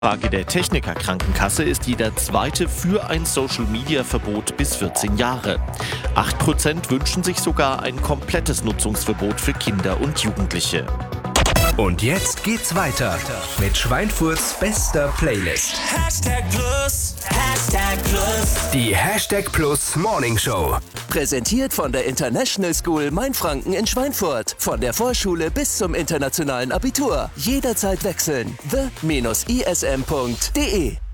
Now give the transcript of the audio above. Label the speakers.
Speaker 1: Frage der Techniker Krankenkasse ist jeder Zweite für ein Social-Media-Verbot bis 14 Jahre. 8% wünschen sich sogar ein komplettes Nutzungsverbot für Kinder und Jugendliche.
Speaker 2: Und jetzt geht's weiter mit Schweinfurts bester Playlist.
Speaker 3: Hashtag Plus, Hashtag Plus.
Speaker 2: Die Hashtag Plus Morning Show.
Speaker 4: Präsentiert von der International School Mainfranken in Schweinfurt. Von der Vorschule bis zum internationalen Abitur. Jederzeit wechseln. the-ism.de